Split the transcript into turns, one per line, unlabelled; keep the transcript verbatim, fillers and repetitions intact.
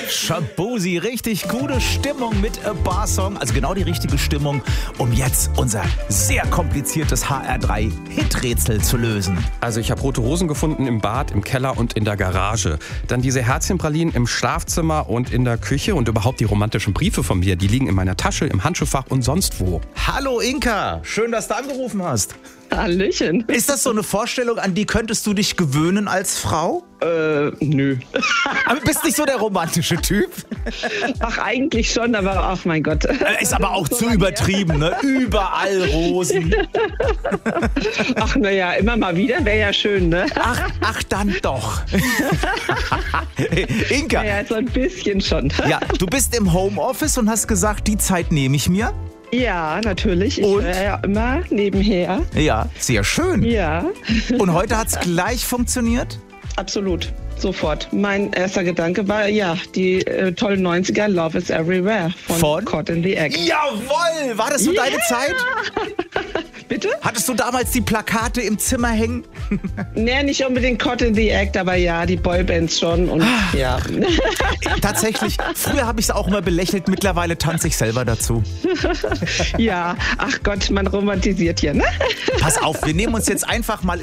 Shaboozey, richtig gute Stimmung mit A Bar Song. Also genau die richtige Stimmung, um jetzt unser sehr kompliziertes H R drei Hiträtsel zu lösen.
Also ich habe rote Rosen gefunden im Bad, im Keller und in der Garage. Dann diese Herzchenpralinen im Schlafzimmer und in der Küche. Und überhaupt die romantischen Briefe von mir, die liegen in meiner Tasche, im Handschuhfach und sonst wo.
Hallo Inka, schön, dass du angerufen hast.
Hallöchen.
Ist das so eine Vorstellung, an die könntest du dich gewöhnen als Frau?
Äh, nö.
Aber bist nicht so der romantische Typ?
Ach, eigentlich schon, aber ach mein Gott.
Ist aber auch zu übertrieben, ne? Überall Rosen.
Ach, naja, immer mal wieder wäre ja schön, ne?
Ach, ach dann doch. Inka.
Ja, so ein bisschen schon.
Ja, du bist im Homeoffice und hast gesagt, die Zeit nehme ich mir.
Ja, natürlich. Ich
Und?
höre ja immer nebenher.
Ja, sehr schön.
Ja,
Und heute hat es gleich funktioniert?
absolut. Sofort. Mein erster Gedanke war, ja, die äh, tollen neunziger Love is Everywhere von,
Von?
Caught in the Act.
Jawohl! War das so
Ja.
deine Zeit?
Bitte?
Hattest du damals die Plakate im Zimmer hängen?
Nee, nicht unbedingt Caught in the Act, aber ja, die Boybands schon. Und ja.
Tatsächlich, früher habe ich es auch immer belächelt, mittlerweile tanze ich selber dazu.
Ja, ach Gott, man romantisiert hier, ne?
Pass auf, wir nehmen uns jetzt einfach mal